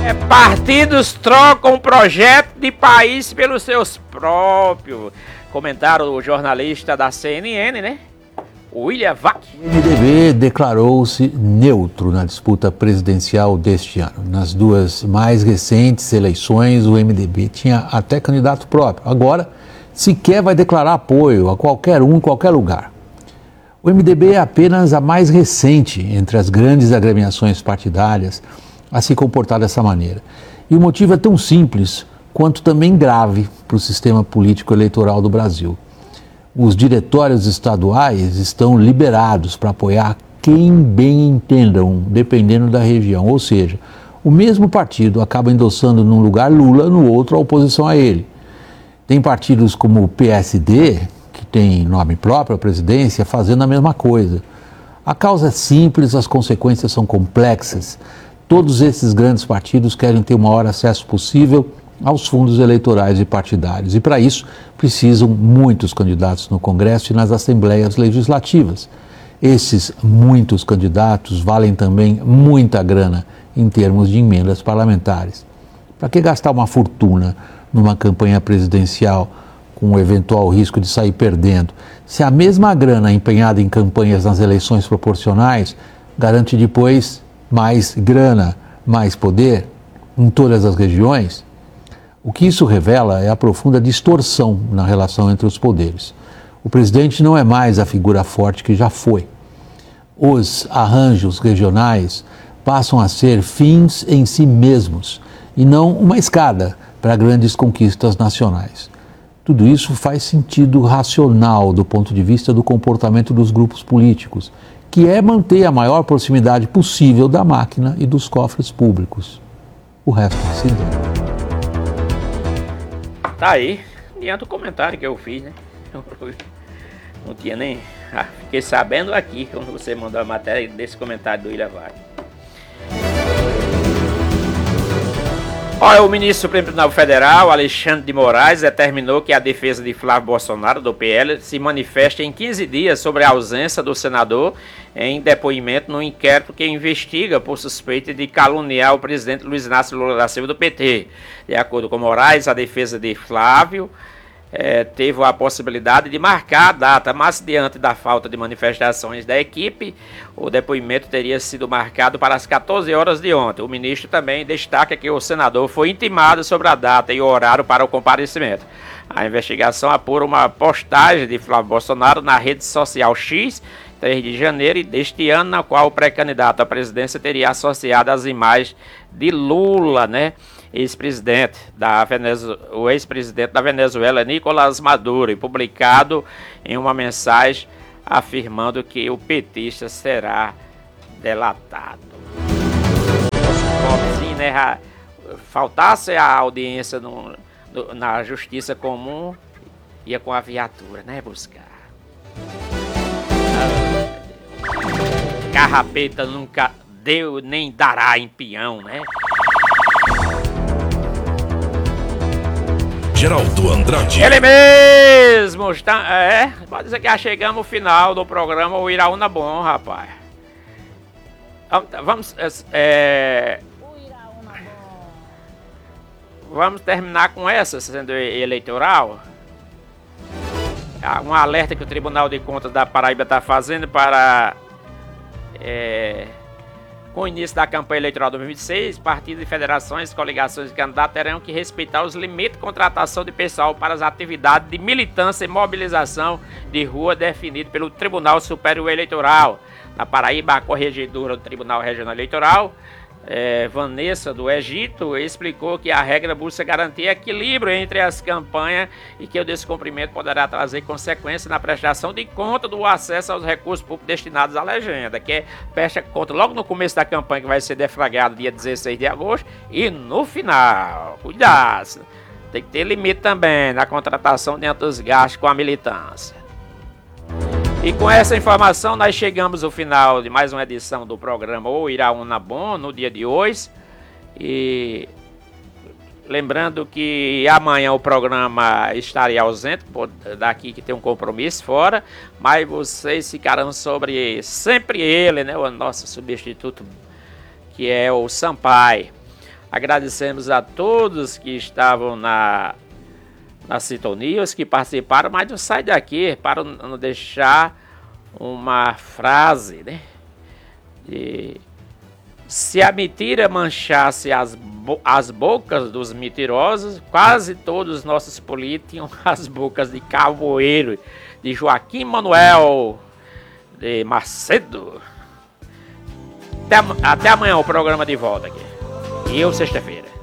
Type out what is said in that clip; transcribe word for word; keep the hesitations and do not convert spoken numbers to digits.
É, partidos trocam projeto de país pelos seus próprios. Comentaram o jornalista da C N N, né? William Vac. O M D B declarou-se neutro na disputa presidencial deste ano. Nas duas mais recentes eleições, o M D B tinha até candidato próprio. Agora, sequer vai declarar apoio a qualquer um em qualquer lugar. O M D B é apenas a mais recente entre as grandes agremiações partidárias a se comportar dessa maneira. E o motivo é tão simples quanto também grave para o sistema político eleitoral do Brasil. Os diretórios estaduais estão liberados para apoiar quem bem entendam, dependendo da região. Ou seja, o mesmo partido acaba endossando num lugar Lula, no outro a oposição a ele. Tem partidos como o P S D, que tem nome próprio à presidência, fazendo a mesma coisa. A causa é simples, as consequências são complexas. Todos esses grandes partidos querem ter o maior acesso possível aos fundos eleitorais e partidários. E para isso precisam muitos candidatos no Congresso e nas assembleias legislativas. Esses muitos candidatos valem também muita grana em termos de emendas parlamentares. Para que gastar uma fortuna numa campanha presidencial com o eventual risco de sair perdendo, se a mesma grana empenhada em campanhas nas eleições proporcionais garante depois mais grana, mais poder em todas as regiões? O que isso revela é a profunda distorção na relação entre os poderes. O presidente não é mais a figura forte que já foi. Os arranjos regionais passam a ser fins em si mesmos e não uma escada para grandes conquistas nacionais. Tudo isso faz sentido racional do ponto de vista do comportamento dos grupos políticos, que é manter a maior proximidade possível da máquina e dos cofres públicos. O resto se dá. Tá aí, diante do comentário que eu fiz, né? Não tinha nem... Ah, fiquei sabendo aqui, quando você mandou a matéria desse comentário do William Vac. Olha, o ministro do Supremo Tribunal Federal, Alexandre de Moraes, determinou que a defesa de Flávio Bolsonaro, do P L, se manifeste em quinze dias sobre a ausência do senador em depoimento no inquérito que investiga por suspeita de caluniar o presidente Luiz Inácio Lula da Silva do P T. De acordo com Moraes, a defesa de Flávio eh, teve a possibilidade de marcar a data, mas diante da falta de manifestações da equipe, o depoimento teria sido marcado para as quatorze horas de ontem. O ministro também destaca que o senador foi intimado sobre a data e o horário para o comparecimento. A investigação apura uma postagem de Flávio Bolsonaro na rede social X, três de janeiro deste ano, na qual o pré-candidato à presidência teria associado as imagens de Lula, né? Ex-presidente da Venezuela, o ex-presidente da Venezuela, Nicolás Maduro, e publicado em uma mensagem afirmando que o petista será delatado. Pobrezinho, né? Faltasse a audiência no, no, na justiça comum, ia com a viatura, né? Buscar. Carrapeta nunca deu nem dará em peão, né? Geraldo Andrade. Ele mesmo está. É, pode dizer que já chegamos ao final do programa. O Iraúna Bom, rapaz. Vamos. É, vamos terminar com essa, sendo eleitoral. Um alerta que o Tribunal de Contas da Paraíba está fazendo para. É, com o início da campanha eleitoral de dois mil e vinte e seis, partidos e federações, coligações de candidatos terão que respeitar os limites de contratação de pessoal para as atividades de militância e mobilização de rua definido pelo Tribunal Superior Eleitoral. Na Paraíba, a corregedora do Tribunal Regional Eleitoral, é, Vanessa do Egito, explicou que a regra busca garantir equilíbrio entre as campanhas e que o descumprimento poderá trazer consequências na prestação de conta do acesso aos recursos públicos destinados à legenda, que é presta conta logo no começo da campanha, que vai ser deflagrado dia dezesseis de agosto, e no final. Cuidado, tem que ter limite também na contratação dentro dos gastos com a militância. E com essa informação nós chegamos ao final de mais uma edição do programa O Iraúna Bom, no dia de hoje. E lembrando que amanhã o programa estaria ausente, daqui que tem um compromisso fora, mas vocês ficarão sobre sempre ele, né, o nosso substituto, que é o Sampaio. Agradecemos a todos que estavam na, na sintonia, os que participaram, mas não sai daqui para não deixar uma frase, né? De, se a mentira manchasse as, bo as bocas dos mentirosos, quase todos os nossos políticos tinham as bocas de Cavoeiro, de Joaquim Manuel de Macedo. Até, até amanhã o programa de volta aqui. E eu sexta-feira.